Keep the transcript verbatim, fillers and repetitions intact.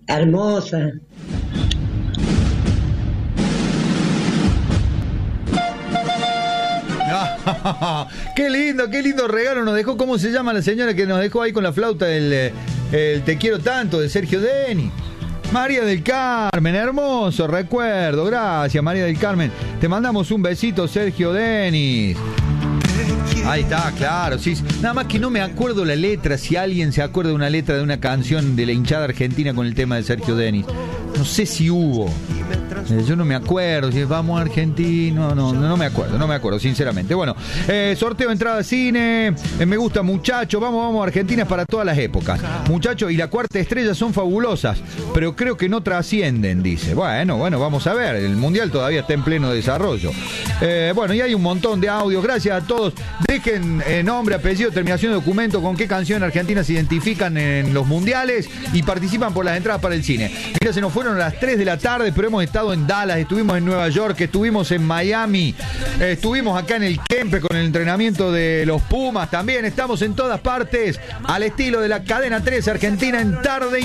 hermosa. Qué lindo, qué lindo regalo nos dejó. ¿Cómo se llama la señora que nos dejó ahí con la flauta el, el Te quiero tanto de Sergio Denis? María del Carmen, hermoso recuerdo. Gracias, María del Carmen. Te mandamos un besito, Sergio Denis. Ahí está, claro, sí. Nada más que no me acuerdo la letra, si alguien se acuerda de una letra de una canción de la hinchada argentina con el tema de Sergio Denis. No sé si hubo. Eh, yo no me acuerdo si es Vamos Argentino, no, no, no me acuerdo, no me acuerdo, sinceramente. Bueno, eh, sorteo de entrada a cine, eh, me gusta Muchachos, vamos, vamos, Argentina es para todas las épocas. Muchachos y la cuarta estrella son fabulosas, pero creo que no trascienden, dice. Bueno, bueno, vamos a ver, el Mundial todavía está en pleno desarrollo. Eh, bueno, y hay un montón de audios, gracias a todos. Dejen eh, nombre, apellido, terminación de documento, con qué canción argentina se identifican en los mundiales y participan por las entradas para el cine. Mira, se nos fueron a las tres de la tarde, pero hemos estado en Dallas, estuvimos en Nueva York, estuvimos en Miami, eh, estuvimos acá en el Kempe con el entrenamiento de los Pumas, también estamos en todas partes, al estilo de la cadena tres Argentina en tarde.